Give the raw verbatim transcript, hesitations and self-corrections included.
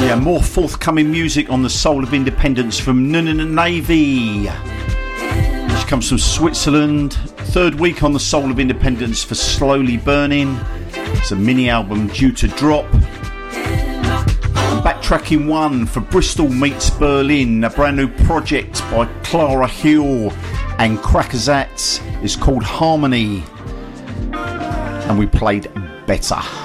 Yeah, more forthcoming music on the Soul of Independence from Nunn Navy. Which comes from Switzerland. Third week on the Soul of Independence for Slowly Burning. It's a mini album due to drop. And backtracking one for Bristol Meets Berlin, a brand new project by Clara Hill and Crackazats is called Harmony. And we played Better.